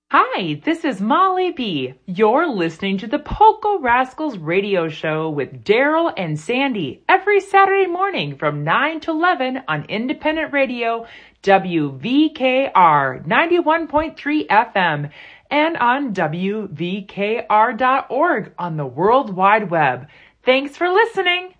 Hi, this is Molly B. You're listening to the Polka Rascals radio show with Daryl and Sandy every Saturday morning from 9 to 11 on Independent Radio WVKR 91.3 FM and on WVKR.org on the World Wide Web. Thanks for listening.